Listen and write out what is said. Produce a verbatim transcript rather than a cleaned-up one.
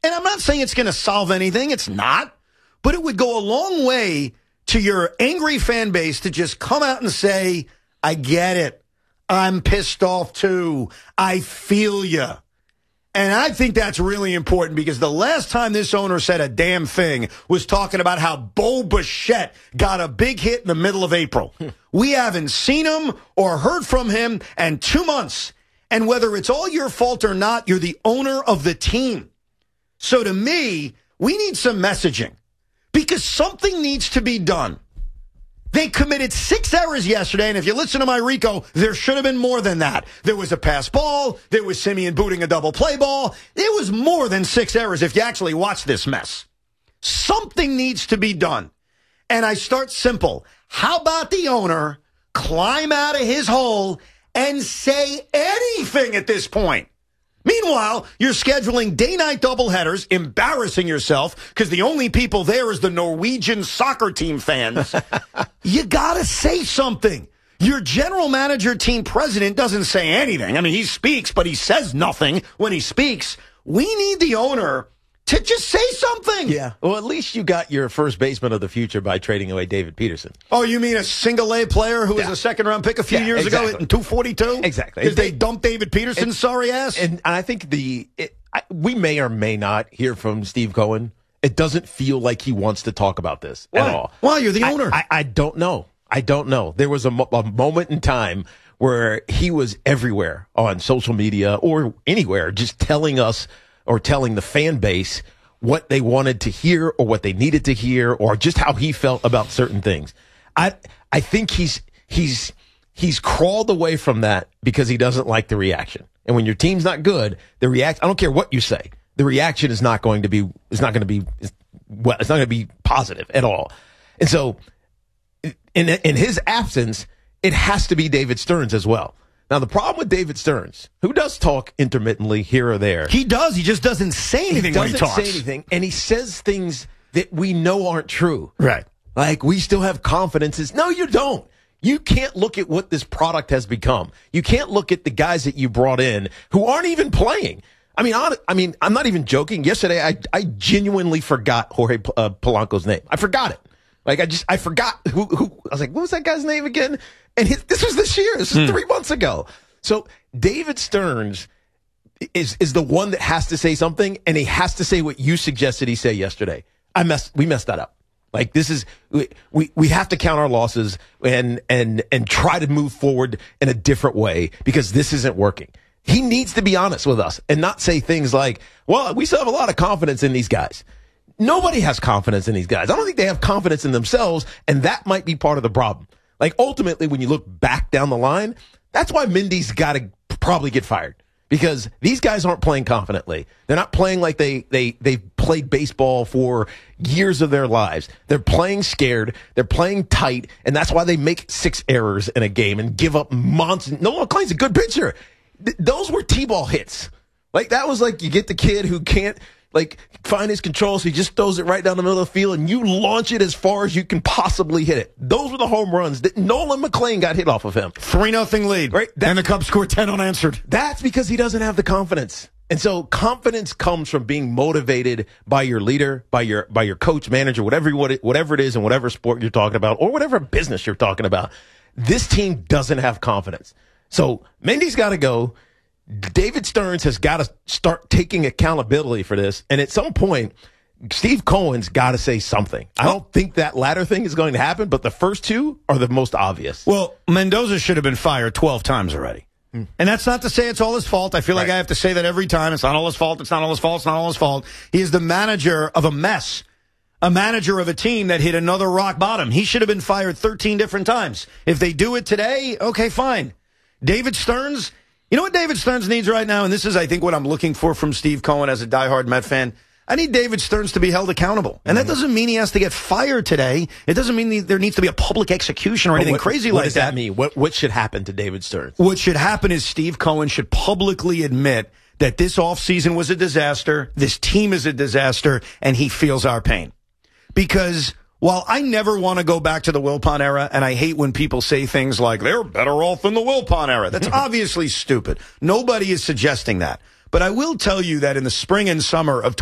And I'm not saying it's going to solve anything. It's not. But it would go a long way to your angry fan base to just come out and say, I get it. I'm pissed off too. I feel you. And I think that's really important because the last time this owner said a damn thing was talking about how Bo Bichette got a big hit in the middle of April. We haven't seen him or heard from him in two months. And whether it's all your fault or not, you're the owner of the team. So to me, we need some messaging because something needs to be done. They committed six errors yesterday, and if you listen to my Rico, there should have been more than that. There was a pass ball. There was Simeon booting a double play ball. It was more than six errors if you actually watch this mess. Something needs to be done. And I start simple. How about the owner climb out of his hole and say anything at this point? Meanwhile, you're scheduling day-night doubleheaders, embarrassing yourself because the only people there is the Norwegian soccer team fans. You got to say something. Your general manager, team president doesn't say anything. I mean, he speaks, but he says nothing when he speaks. We need the owner to just say something. Yeah. Well, at least you got your first baseman of the future by trading away David Peterson. Oh, you mean a single-A player who yeah. was a second-round pick a few yeah, years exactly. ago hitting two forty-two? Exactly. Because they, they dumped David Peterson's sorry ass? And, and I think the it, I, we may or may not hear from Steve Cohen. It doesn't feel like he wants to talk about this Why? at all. Well, you're the owner. I, I, I don't know. I don't know. There was a, mo- a moment in time where he was everywhere on social media or anywhere just telling us or telling the fan base what they wanted to hear or what they needed to hear or just how he felt about certain things. I I think he's he's he's crawled away from that because he doesn't like the reaction. And when your team's not good, the react I don't care what you say. The reaction is not going to be is not going to be well, it's not going to be positive at all. And so in in his absence, it has to be David Stearns as well. Now, the problem with David Stearns, who does talk intermittently here or there. He does. He just doesn't say anything he when he doesn't talks. say anything, and he says things that we know aren't true. Right. Like, we still have confidences. No, you don't. You can't look at what this product has become. You can't look at the guys that you brought in who aren't even playing. I mean, on, I mean, I'm not even joking. Yesterday, I, I genuinely forgot Jorge uh, Polanco's name. I forgot it. Like, I just, I forgot who, who, I was like, what was that guy's name again? And his, this was this year. This was hmm. three months ago. So David Stearns is, is the one that has to say something, and he has to say what you suggested he say yesterday. I messed, we messed that up. Like, this is, we, we, we have to count our losses and, and, and try to move forward in a different way because this isn't working. He needs to be honest with us and not say things like, well, we still have a lot of confidence in these guys. Nobody has confidence in these guys. I don't think they have confidence in themselves, and that might be part of the problem. Like, ultimately, when you look back down the line, that's why Mindy's got to probably get fired. Because these guys aren't playing confidently. They're not playing like they, they, they've played baseball for years of their lives. They're playing scared. They're playing tight, and that's why they make six errors in a game and give up monsters. Nolan McLean's a good pitcher. Th- those were T-ball hits. Like, that was like you get the kid who can't, like, find his control, so he just throws it right down the middle of the field, and you launch it as far as you can possibly hit it. Those were the home runs that Nolan McLean got hit off of him. three nothing lead. Right? That, and the Cubs scored ten unanswered. That's because he doesn't have the confidence. And so confidence comes from being motivated by your leader, by your by your coach, manager, whatever, whatever it is in whatever sport you're talking about, or whatever business you're talking about. This team doesn't have confidence. So Mendy's got to go. David Stearns has got to start taking accountability for this. And at some point, Steve Cohen's got to say something. I don't think that latter thing is going to happen, but the first two are the most obvious. Well, Mendoza should have been fired twelve times already. Hmm. And that's not to say it's all his fault. I feel like right. I have to say that every time. It's not all his fault. It's not all his fault. It's not all his fault. He is the manager of a mess, a manager of a team that hit another rock bottom. He should have been fired thirteen different times. If they do it today, okay, fine. David Stearns, you know what David Stearns needs right now? And this is, I think, what I'm looking for from Steve Cohen as a diehard Met fan. I need David Stearns to be held accountable. And that doesn't mean he has to get fired today. It doesn't mean there needs to be a public execution or anything what, crazy what like does that. that mean? What, what should happen to David Stearns? What should happen is Steve Cohen should publicly admit that this offseason was a disaster, this team is a disaster, and he feels our pain. Because while I never want to go back to the Wilpon era, and I hate when people say things like, they're better off in the Wilpon era. That's obviously stupid. Nobody is suggesting that. But I will tell you that in the spring and summer of